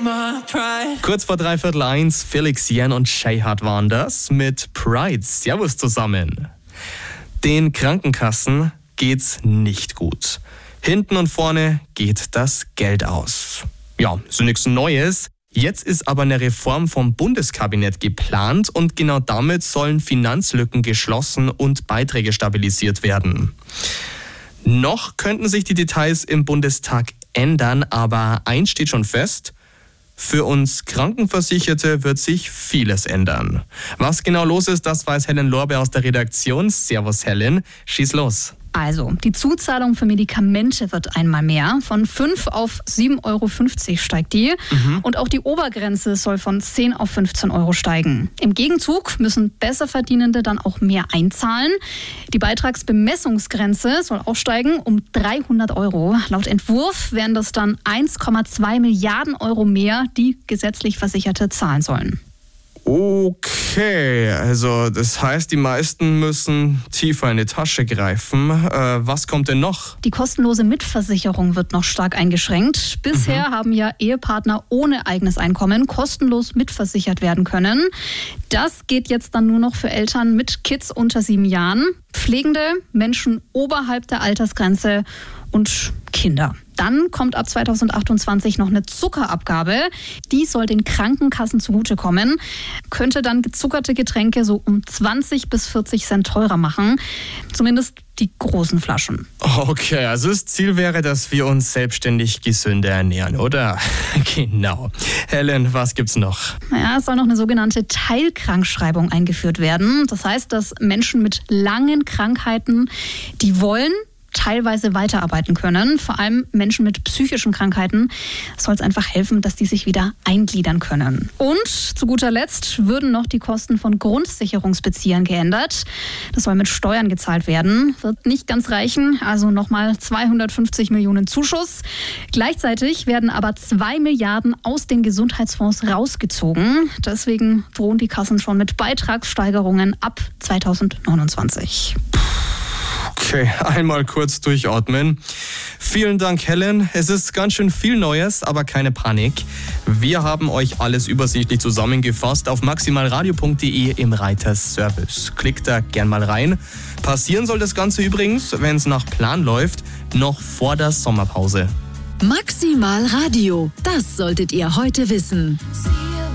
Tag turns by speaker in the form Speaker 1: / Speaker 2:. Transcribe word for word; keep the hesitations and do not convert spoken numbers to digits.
Speaker 1: Kurz vor dreiviertel eins, Felix Jähn und Shayhard waren das mit Pride. Servus zusammen. Den Krankenkassen geht's nicht gut. Hinten und vorne geht das Geld aus. Ja, so nichts Neues. Jetzt ist aber eine Reform vom Bundeskabinett geplant und genau damit sollen Finanzlücken geschlossen und Beiträge stabilisiert werden. Noch könnten sich die Details im Bundestag ändern, aber eins steht schon fest: Für uns Krankenversicherte wird sich vieles ändern. Was genau los ist, das weiß Helen Lorbeer aus der Redaktion. Servus Helen, schieß los.
Speaker 2: Also, die Zuzahlung für Medikamente wird einmal mehr. Von fünf auf sieben Euro fünfzig steigt die. Mhm. Und auch die Obergrenze soll von zehn auf fünfzehn Euro steigen. Im Gegenzug müssen Besserverdienende dann auch mehr einzahlen. Die Beitragsbemessungsgrenze soll auch steigen um dreihundert Euro. Laut Entwurf wären das dann eins Komma zwei Milliarden Euro mehr, die gesetzlich Versicherte zahlen sollen.
Speaker 1: Okay, also das heißt, die meisten müssen tiefer in die Tasche greifen. Äh, was kommt denn noch?
Speaker 2: Die kostenlose Mitversicherung wird noch stark eingeschränkt. Bisher mhm. haben ja Ehepartner ohne eigenes Einkommen kostenlos mitversichert werden können. Das geht jetzt dann nur noch für Eltern mit Kids unter sieben Jahren, Pflegende, Menschen oberhalb der Altersgrenze und Kinder. Dann kommt ab zweitausendachtundzwanzig noch eine Zuckerabgabe. Die soll den Krankenkassen zugutekommen. Könnte dann gezuckerte Getränke so um zwanzig bis vierzig Cent teurer machen. Zumindest die großen Flaschen.
Speaker 1: Okay, also das Ziel wäre, dass wir uns selbstständig gesünder ernähren, oder? Genau. Helen, was gibt's noch?
Speaker 2: Naja, es soll noch eine sogenannte Teilkrankschreibung eingeführt werden. Das heißt, dass Menschen mit langen Krankheiten, die wollen, teilweise weiterarbeiten können. Vor allem Menschen mit psychischen Krankheiten soll es einfach helfen, dass die sich wieder eingliedern können. Und zu guter Letzt würden noch die Kosten von Grundsicherungsbeziehern geändert. Das soll mit Steuern gezahlt werden. Wird nicht ganz reichen, also nochmal zweihundertfünfzig Millionen Zuschuss. Gleichzeitig werden aber zwei Milliarden aus den Gesundheitsfonds rausgezogen. Deswegen drohen die Kassen schon mit Beitragssteigerungen ab zweitausendneunundzwanzig.
Speaker 1: Okay, einmal kurz durchatmen. Vielen Dank, Helen. Es ist ganz schön viel Neues, aber keine Panik. Wir haben euch alles übersichtlich zusammengefasst auf maximalradio punkt de im Reiter Service. Klickt da gern mal rein. Passieren soll das Ganze übrigens, wenn es nach Plan läuft, noch vor der Sommerpause.
Speaker 3: Maximal Radio, das solltet ihr heute wissen.